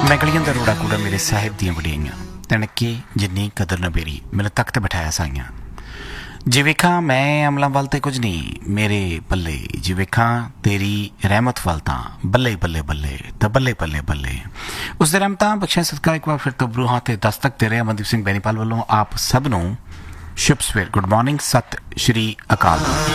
मैं गलियां दा रोड़ा कूड़ा मेरे साहिब दियां वड़ियाइयां तणके जिन्नी कदर न मेरी मैनू तख्त बिठाया साइयां जे वेखा मैं अमलों वाल तो कुछ नहीं मेरे बल्ले जे वेखा तेरी रहमत वाल तो बल्ले बल्ले बल्ले तो बल्ले बल्ले बल्ले उस रहमत बख्शा सदका एक बार फिर तो ब्रूहां ते दस्तक तेरे अमनदीप सिंह बैनीपाल वालों आप सब नूं शुभ सवेर गुड मॉर्निंग सत श्री अकाल।